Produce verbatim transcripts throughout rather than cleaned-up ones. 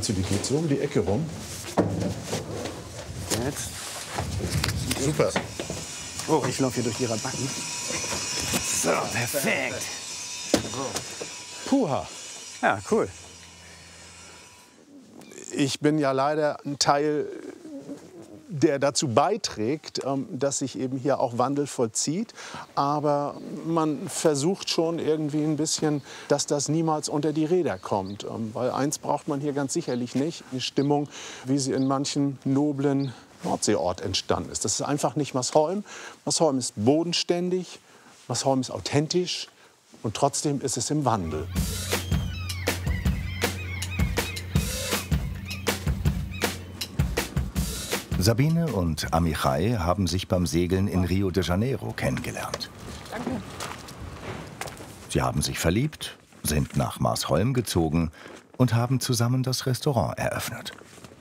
du dich jetzt so um die Ecke rum? Jetzt. Super. Oh, ich laufe hier durch die Rabatten. So, perfekt. Puha. Ja, cool. Ich bin ja leider ein Teil, der dazu beiträgt, dass sich eben hier auch Wandel vollzieht. Aber man versucht schon irgendwie ein bisschen, dass das niemals unter die Räder kommt. Weil eins braucht man hier ganz sicherlich nicht, eine Stimmung, wie sie in manchen noblen Nordseeort entstanden ist. Das ist einfach nicht Masholm. Masholm ist bodenständig, Masholm ist authentisch und trotzdem ist es im Wandel. Sabine und Amichai haben sich beim Segeln in Rio de Janeiro kennengelernt. Danke. Sie haben sich verliebt, sind nach Maasholm gezogen und haben zusammen das Restaurant eröffnet.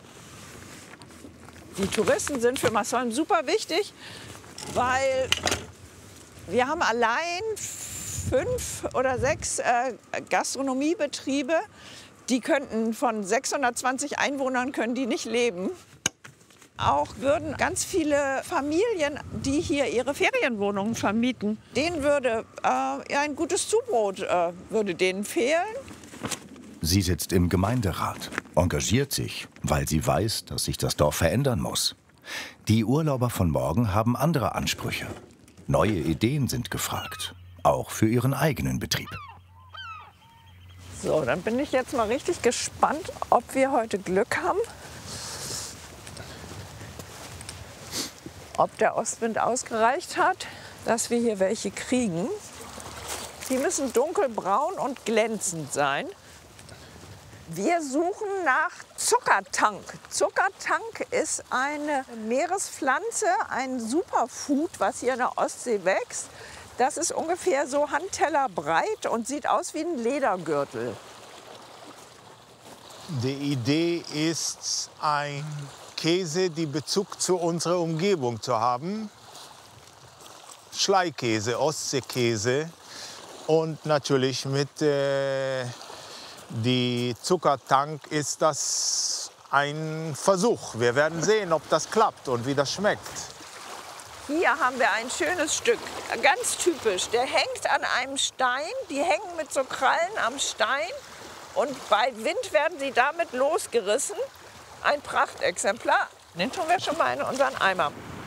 Die Touristen sind für Masholm super wichtig, weil wir haben allein fünf oder sechs äh, Gastronomiebetriebe. Die könnten von sechshundertzwanzig Einwohnern können die nicht leben. Auch würden ganz viele Familien, die hier ihre Ferienwohnungen vermieten, denen würde äh, ein gutes Zubrot äh, würde denen fehlen. Sie sitzt im Gemeinderat, engagiert sich, weil sie weiß, dass sich das Dorf verändern muss. Die Urlauber von morgen haben andere Ansprüche. Neue Ideen sind gefragt, auch für ihren eigenen Betrieb. So, dann bin ich jetzt mal richtig gespannt, ob wir heute Glück haben. Ob der Ostwind ausgereicht hat, dass wir hier welche kriegen. Die müssen dunkelbraun und glänzend sein. Wir suchen nach Zuckertank. Zuckertank ist eine Meerespflanze, ein Superfood, was hier in der Ostsee wächst. Das ist ungefähr so handtellerbreit und sieht aus wie ein Ledergürtel. Die Idee ist, ein Käse, die Bezug zu unserer Umgebung zu haben. Schleikäse, Ostseekäse und natürlich mit äh, die Zuckertank ist das ein Versuch. Wir werden sehen, ob das klappt und wie das schmeckt. Hier haben wir ein schönes Stück, ganz typisch. Der hängt an einem Stein, die hängen mit so Krallen am Stein und bei Wind werden sie damit losgerissen. Ein Prachtexemplar. Den tun wir schon mal in unseren Eimer.